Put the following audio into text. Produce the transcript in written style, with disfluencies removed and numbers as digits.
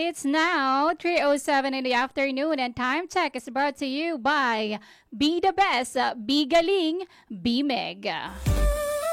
It's now 3:07 in the afternoon, and time check is brought to you by Be the Best, Be Galing, Be Meg.